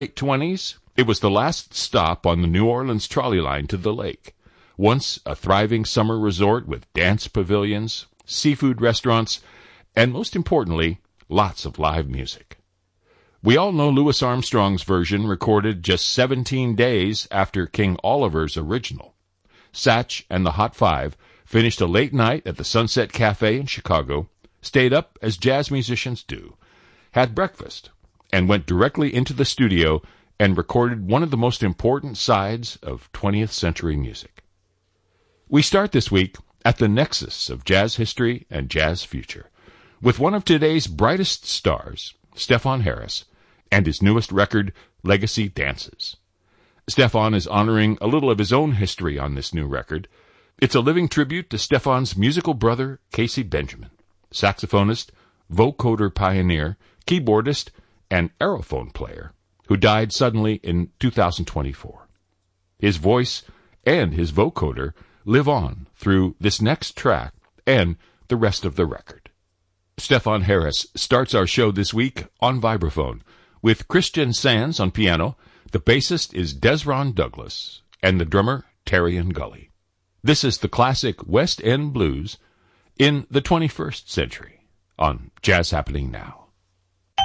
20s, it was the last stop on the New Orleans trolley line to the lake. Once a thriving summer resort with dance pavilions, seafood restaurants, and most importantly, lots of live music. We all know Louis Armstrong's version recorded just 17 days after King Oliver's original. Satch and the Hot Five finished a late night at the Sunset Cafe in Chicago, stayed up as jazz musicians do, had breakfast, and went directly into the studio and recorded one of the most important sides of 20th century music. We start this week at the nexus of jazz history and jazz future, with one of today's brightest stars, Stefon Harris, and his newest record, Legacy Dances. Stefon is honoring a little of his own history on this new record. It's a living tribute to Stefon's musical brother, Casey Benjamin, saxophonist, vocoder pioneer, keyboardist, and aerophone player, who died suddenly in 2024. His voice and his vocoder live on through this next track and the rest of the record. Stefon Harris starts our show this week on vibraphone, with Christian Sands on piano. The bassist is Desron Douglas, and the drummer, Terrian Gully. This is the classic West End blues in the 21st century on Jazz Happening Now.